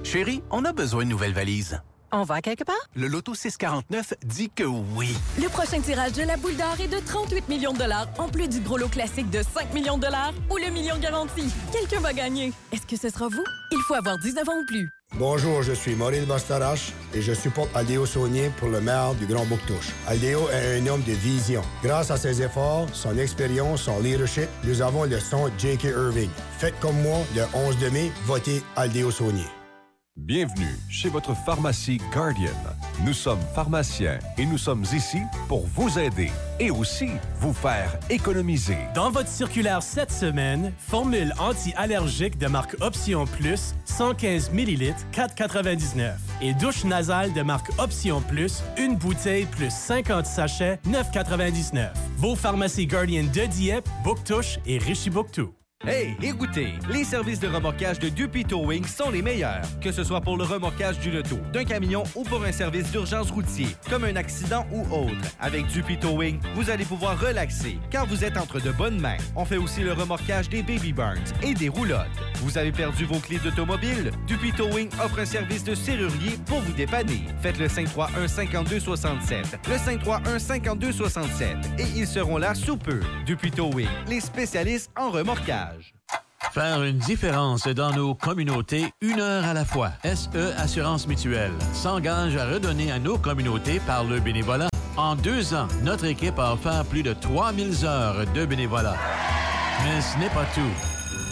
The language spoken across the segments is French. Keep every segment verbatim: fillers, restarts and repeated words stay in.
Chérie, on a besoin de nouvelles valises. On va quelque part? Le loto six quarante-neuf dit que oui. Le prochain tirage de la boule d'or est de trente-huit millions de dollars, en plus du gros lot classique de cinq millions de dollars ou le million garanti. Quelqu'un va gagner. Est-ce que ce sera vous? Il faut avoir dix-neuf ans ou plus. Bonjour, je suis Maurice Bastarache et je supporte Aldéo Saunier pour le maire du Grand Bouctouche. Aldéo est un homme de vision. Grâce à ses efforts, son expérience, son leadership, nous avons le son J K. Irving. Faites comme moi, le onze mai, votez Aldéo Saunier. Bienvenue chez votre pharmacie Guardian. Nous sommes pharmaciens et nous sommes ici pour vous aider et aussi vous faire économiser. Dans votre circulaire cette semaine, formule anti-allergique de marque Option Plus, cent quinze millilitres, quatre quatre-vingt-dix-neuf. Et douche nasale de marque Option Plus, une bouteille plus cinquante sachets, neuf quatre-vingt-dix-neuf. Vos pharmacies Guardian de Dieppe, Bouctouche et Richibouctou. Hey, écoutez, les services de remorquage de Dupuis Towing sont les meilleurs. Que ce soit pour le remorquage du loto, d'un camion ou pour un service d'urgence routier, comme un accident ou autre. Avec Dupuis Towing, vous allez pouvoir relaxer, car vous êtes entre de bonnes mains. On fait aussi le remorquage des Baby Burns et des roulottes. Vous avez perdu vos clés d'automobile? Dupuis Towing offre un service de serrurier pour vous dépanner. Faites le cinq trois un, cinq deux six sept. Le cinq trois un, cinq deux six sept. Et ils seront là sous peu. Dupuis Towing, les spécialistes en remorquage. Faire une différence dans nos communautés, une heure à la fois. S E Assurance Mutuelle s'engage à redonner à nos communautés par le bénévolat. En deux ans, notre équipe a offert plus de trois mille heures de bénévolat. Mais ce n'est pas tout.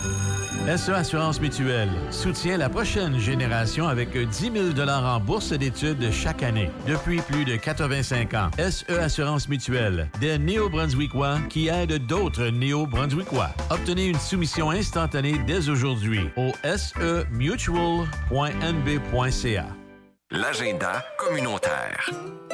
S E Assurance Mutuelle soutient la prochaine génération avec dix mille dollars en bourse d'études chaque année. Depuis plus de quatre-vingt-cinq ans, S E Assurance Mutuelle, des Néo-Brunswickois qui aident d'autres Néo-Brunswickois. Obtenez une soumission instantanée dès aujourd'hui au s e mutual point n b point c a. L'agenda communautaire.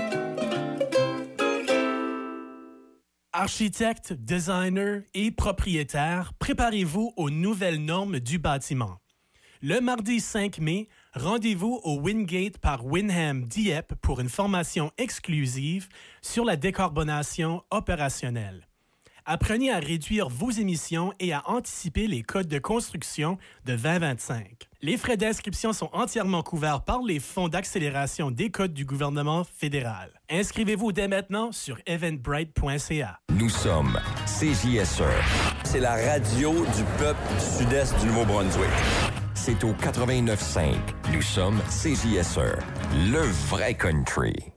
Architectes, designers et propriétaires, préparez-vous aux nouvelles normes du bâtiment. Le mardi cinq mai, rendez-vous au Wingate par Wyndham Dieppe pour une formation exclusive sur la décarbonation opérationnelle. Apprenez à réduire vos émissions et à anticiper les codes de construction de vingt vingt-cinq. Les frais d'inscription sont entièrement couverts par les fonds d'accélération des codes du gouvernement fédéral. Inscrivez-vous dès maintenant sur eventbrite point c a. Nous sommes C J S E. C'est la radio du peuple du sud-est du Nouveau-Brunswick. C'est au quatre-vingt-neuf cinq. Nous sommes C J S E, le vrai country.